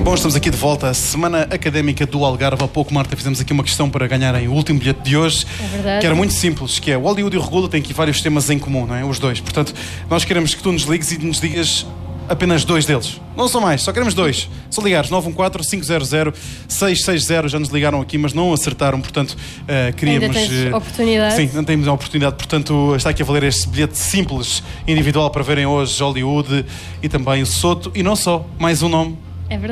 Bom, estamos aqui de volta à Semana Académica do Algarve. Há pouco, Marta, fizemos aqui uma questão para ganharem o último bilhete de hoje. É verdade. Que era muito simples, que é o Hollywood e o Regula têm aqui vários temas em comum, não é? Os dois. Portanto, nós queremos que tu nos ligues e nos digas apenas dois deles. Não são mais, só queremos dois. Só ligares 914-500-660. Já nos ligaram aqui, mas não acertaram, portanto, queríamos... Ainda tens oportunidade. Sim, não temos a oportunidade, portanto, está aqui a valer este bilhete simples, individual, para verem hoje Hollywood e também o Soto. E não só, mais um nome. É verdade.